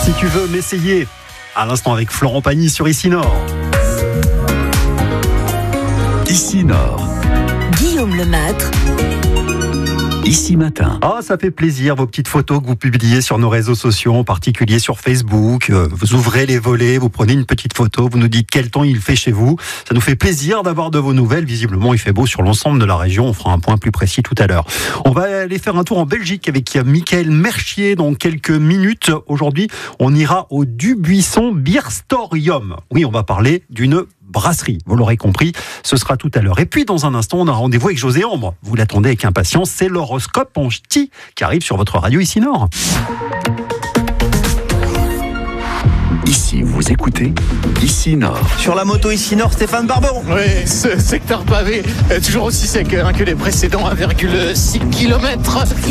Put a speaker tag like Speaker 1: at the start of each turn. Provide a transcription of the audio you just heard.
Speaker 1: Si tu veux m'essayer, à l'instant avec Florent Pagny sur Ici Nord.
Speaker 2: Ici Nord.
Speaker 3: Guillaume Lemaitre.
Speaker 2: Ici Matin.
Speaker 1: Ah, ça fait plaisir, vos petites photos que vous publiez sur nos réseaux sociaux, en particulier sur Facebook. Vous ouvrez les volets, vous prenez une petite photo, vous nous dites quel temps il fait chez vous. Ça nous fait plaisir d'avoir de vos nouvelles. Visiblement, il fait beau sur l'ensemble de la région. On fera un point plus précis tout à l'heure. On va aller faire un tour en Belgique avec Michael Mercier dans quelques minutes. Aujourd'hui, on ira au Dubuisson Bierstorium. Oui, on va parler d'une brasserie, vous l'aurez compris, ce sera tout à l'heure. Et puis dans un instant, on a rendez-vous avec José Ambre. Vous l'attendez avec impatience, c'est l'horoscope en ch'ti qui arrive sur votre radio Ici Nord.
Speaker 2: Ici, vous écoutez Ici Nord.
Speaker 4: Sur la moto Ici Nord, Stéphane Barberon.
Speaker 5: Oui, ce secteur pavé est toujours aussi sec que les précédents 1,6 km.